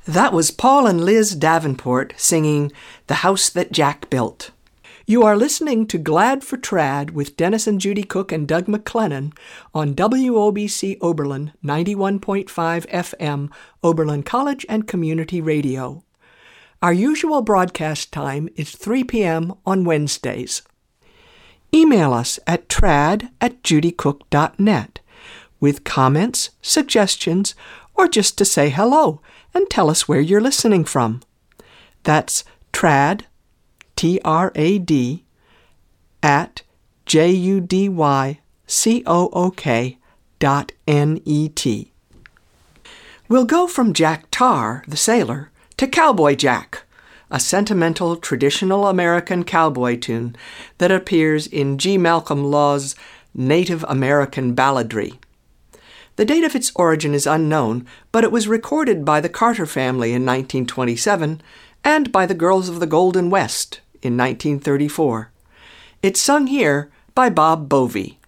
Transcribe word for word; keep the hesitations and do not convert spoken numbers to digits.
That was Paul and Liz Davenport singing The House That Jack Built. You are listening to Glad for Trad with Dennis and Judy Cook and Doug McLennan on W O B C Oberlin ninety-one point five F M, Oberlin College and Community Radio. Our usual broadcast time is three p.m. on Wednesdays. Email us at trad at judycook dot net with comments, suggestions, or just to say hello and tell us where you're listening from. That's trad, T R A D, at J U D Y C O O K dot N E T. We'll go from Jack Tar, the sailor, to Cowboy Jack, a sentimental traditional American cowboy tune that appears in G. Malcolm Law's Native American Balladry. The date of its origin is unknown, but it was recorded by the Carter family in nineteen twenty-seven and by the Girls of the Golden West in nineteen thirty-four. It's sung here by Bob Bovee.